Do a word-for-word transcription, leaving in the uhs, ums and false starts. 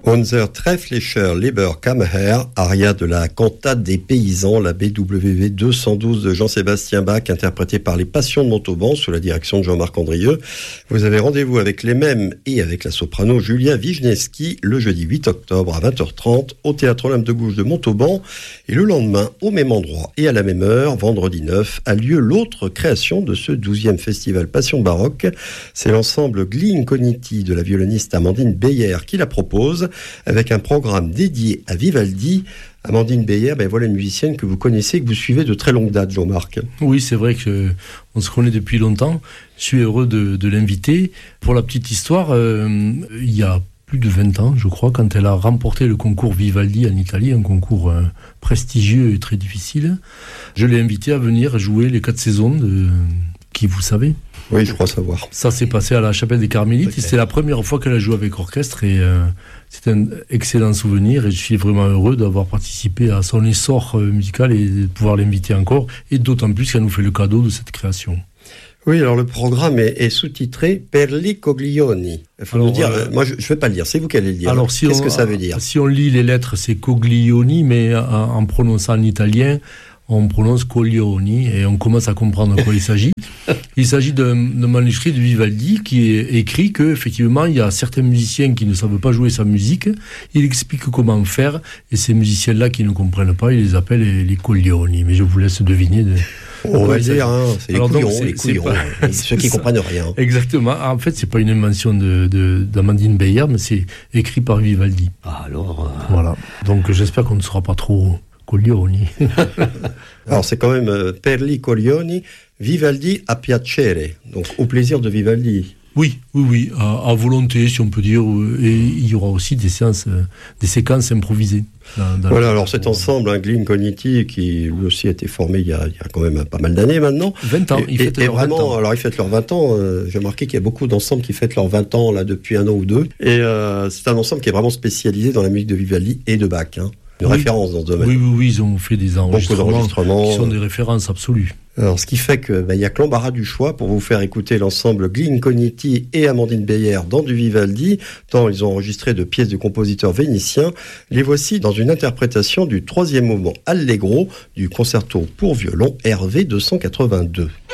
Unser trefflicher lieber Kammerherr, aria de la cantate des paysans, la B W V deux cent douze de Jean-Sébastien Bach, interprété par les Passions de Montauban sous la direction de Jean-Marc Andrieux. Vous avez rendez-vous avec les mêmes et avec la soprano Julia Wijneski le jeudi huit octobre à vingt heures trente au Théâtre Olympe de Gouges de Montauban. Et le lendemain, au même endroit et à la même heure, vendredi neuf, a lieu l'autre création de ce douzième festival Passion Baroque. C'est l'ensemble Gli Incogniti de la violoniste Amandine Beyer qui la propose, avec un programme dédié à Vivaldi. Amandine Beyer, ben voilà une musicienne que vous connaissez, que vous suivez de très longue date, Jean-Marc. Oui, c'est vrai qu'on se connaît depuis longtemps. Je suis heureux de, de l'inviter. Pour la petite histoire, euh, il y a plus de vingt ans, je crois, quand elle a remporté le concours Vivaldi en Italie, un concours euh, prestigieux et très difficile, je l'ai invitée à venir jouer les quatre saisons de Qui vous savez. Oui, je crois savoir. Ça s'est passé à la Chapelle des Carmélites, okay. Et c'est la première fois qu'elle a joué avec orchestre, et euh, c'est un excellent souvenir, et je suis vraiment heureux d'avoir participé à son essor euh, musical et de pouvoir l'inviter encore, et d'autant plus qu'elle nous fait le cadeau de cette création. Oui, alors le programme est, est sous-titré Perli Coglioni. Il faut alors, nous dire, euh, moi je ne vais pas le dire, c'est vous qui allez le dire. Alors, si Qu'est-ce on, que ça veut dire? Si on lit les lettres, c'est Coglioni, mais en, en prononçant en italien, on prononce Coglioni, et on commence à comprendre de quoi il s'agit. Il s'agit d'un, d'un manuscrit de Vivaldi qui est écrit qu'effectivement, il y a certains musiciens qui ne savent pas jouer sa musique. Il explique comment faire, et ces musiciens-là qui ne comprennent pas, il les appelle les, les Coglioni. Mais je vous laisse deviner. De... On va le dire, hein, c'est les alors couillons, donc, c'est, les couillons, pas... ceux qui ne comprennent rien. Exactement. En fait, c'est pas une invention de, de, d'Amandine Beyer, mais c'est écrit par Vivaldi. Ah, alors... Euh... Voilà. Donc, j'espère qu'on ne sera pas trop... Coglioni. Alors c'est quand même euh, Perli Coglioni, Vivaldi a piacere, donc au plaisir de Vivaldi. Oui, oui, oui, à, à volonté, si on peut dire, et il y aura aussi des séances, euh, des séquences improvisées. Dans, dans voilà, alors cet ensemble, hein, Gli Incogniti, qui lui aussi a été formé il y a, il y a quand même pas mal d'années maintenant. vingt ans, ils fêtent leurs vingt ans. Alors ils fêtent leurs vingt ans, euh, j'ai remarqué qu'il y a beaucoup d'ensembles qui fêtent leurs vingt ans là depuis un an ou deux, et euh, c'est un ensemble qui est vraiment spécialisé dans la musique de Vivaldi et de Bach, hein. De oui. référence dans ce domaine. Oui, oui, oui, ils ont fait des enregistrements, d'enregistrements qui sont des références absolues. Alors, ce qui fait que bah, y a que l'embarras du choix pour vous faire écouter l'ensemble Gli Incogniti et Amandine Beyer dans du Vivaldi, tant ils ont enregistré de pièces de compositeurs vénitiens. Les voici dans une interprétation du troisième mouvement Allegro du concerto pour violon R V deux cent quatre-vingt-deux.